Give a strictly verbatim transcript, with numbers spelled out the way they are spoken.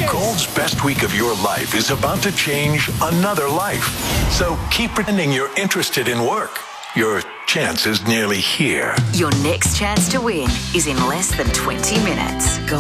Gold's best week of your life is about to change another life. So keep pretending you're interested in work. Your chance is nearly here. Your next chance to win is in less than twenty minutes.